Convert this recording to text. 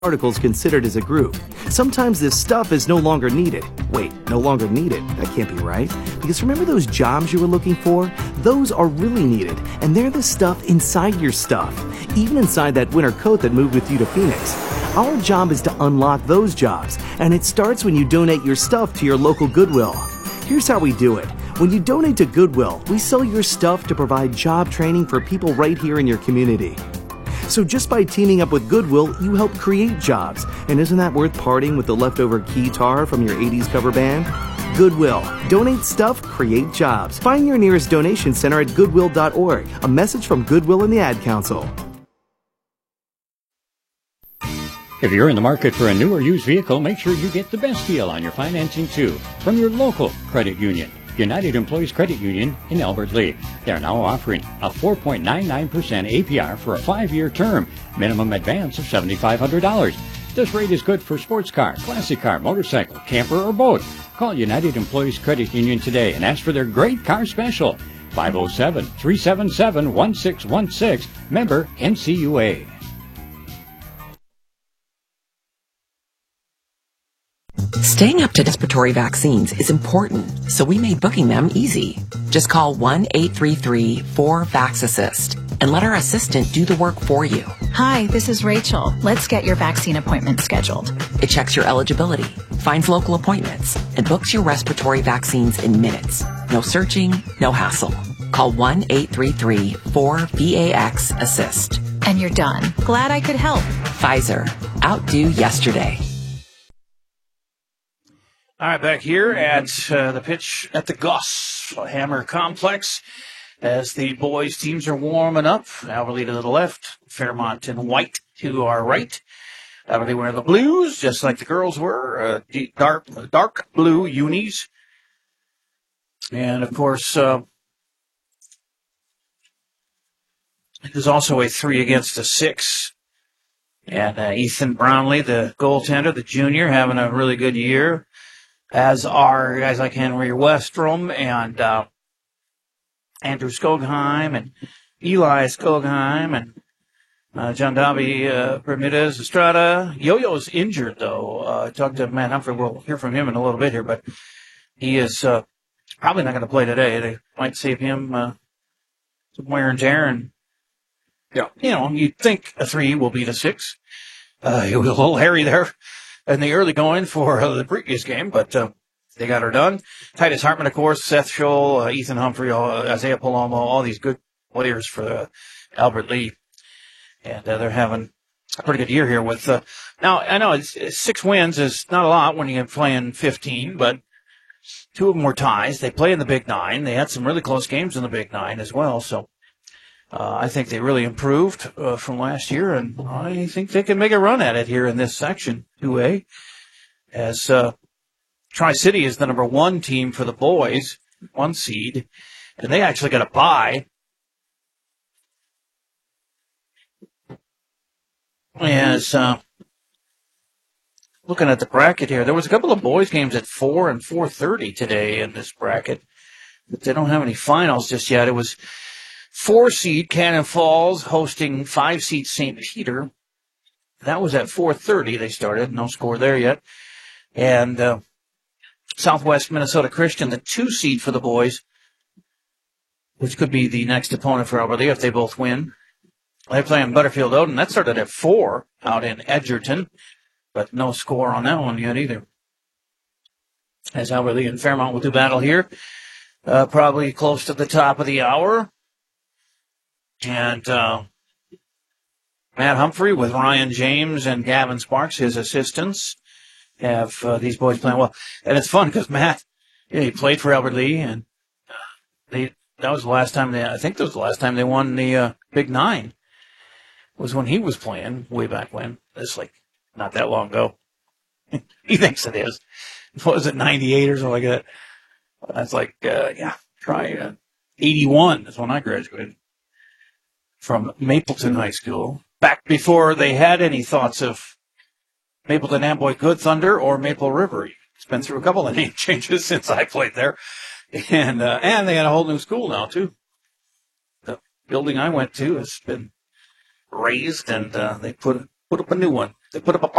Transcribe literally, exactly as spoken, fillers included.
articles considered as a group. Sometimes this stuff is no longer needed. Wait, no longer needed? That can't be right. Because remember those jobs you were looking for? Those are really needed, and they're the stuff inside your stuff. Even inside that winter coat that moved with you to Phoenix. Our job is to unlock those jobs, and it starts when you donate your stuff to your local Goodwill. Here's how we do it. When you donate to Goodwill, we sell your stuff to provide job training for people right here in your community. So just by teaming up with Goodwill, you help create jobs. And isn't that worth parting with the leftover guitar from your eighties cover band? Goodwill. Donate stuff, create jobs. Find your nearest donation center at goodwill dot org. A message from Goodwill and the Ad Council. If you're in the market for a new or used vehicle, make sure you get the best deal on your financing too from your local credit union. United Employees Credit Union in Albert Lea. They are now offering a four point nine nine percent A P R for a five-year term, minimum advance of seven thousand five hundred dollars. This rate is good for sports car, classic car, motorcycle, camper, or boat. Call United Employees Credit Union today and ask for their great car special. five oh seven, three seven seven, one six one six, member N C U A. Staying up to respiratory vaccines is important, so we made booking them easy. Just call one eight three three, four, VAX-ASSIST and let our assistant do the work for you. Hi, this is Rachel. Let's get your vaccine appointment scheduled. It checks your eligibility, finds local appointments, and books your respiratory vaccines in minutes. No searching, no hassle. Call one eight three three, four, VAX-ASSIST. And you're done. Glad I could help. Pfizer. Outdo yesterday. All right, back here at uh, the pitch at the Goss Hammer Complex as the boys' teams are warming up. Alberley to the left, Fairmont in white to our right. Alberley wearing the blues, just like the girls were, uh, deep, dark, dark blue unis. And, of course, uh, there's also a three against a six. And uh, Ethan Brownlee, the goaltender, the junior, having a really good year. As are guys like Henry Westrom and uh, Andrew Skogheim and Eli Skogheim and uh, John Dobby, uh, Bermudez, Estrada. Yo-Yo's injured, though. Uh, I talked to Matt Humphrey. We'll hear from him in a little bit here, but he is uh, probably not going to play today. They might save him uh, some wear and tear. And, yeah, you know, you'd think a three will beat a six. Uh, it was a little hairy there in the early going for uh, the previous game, but uh, they got her done. Titus Hartman, of course, Seth Scholl, uh, Ethan Humphrey, uh, Isaiah Palomo, all these good players for uh, Albert Lea. And uh, they're having a pretty good year here with, uh, now, I know it's, it's six wins is not a lot when you're playing fifteen, but two of them were ties. They play in the Big Nine. They had some really close games in the Big Nine as well, so uh, I think they really improved uh, from last year, and I think they can make a run at it here in this section, two A, as uh, Tri-City is the number one team for the boys, one seed, and they actually got a bye. As uh, looking at the bracket here, there was a couple of boys games at four and four thirty today in this bracket, but they don't have any finals just yet. It was four seed Cannon Falls hosting five seed Saint Peter. That was at four thirty. They started. No score there yet. And uh, Southwest Minnesota Christian, the two seed for the boys, which could be the next opponent for Albert Lea if they both win. They play in Butterfield Odin. That started at four out in Edgerton, but no score on that one yet either. As Albert Lea and Fairmont will do battle here, uh, probably close to the top of the hour. And uh, Matt Humphrey with Ryan James and Gavin Sparks, his assistants, have uh, these boys playing well. And it's fun because Matt, yeah, he played for Albert Lea, and uh, they that was the last time they, I think that was the last time they won the uh, Big Nine. Was when he was playing way back when. It's like not that long ago. He thinks it is. What was it, ninety-eight or something like that? That's like, uh, yeah, try uh, eighty-one is when I graduated from Mapleton High School. Back before they had any thoughts of Mapleton Amboy Good Thunder or Maple River. It's been through a couple of name changes since I played there. And, uh, and they had a whole new school now, too. The building I went to has been raised, and uh, they put put up a new one. They put up a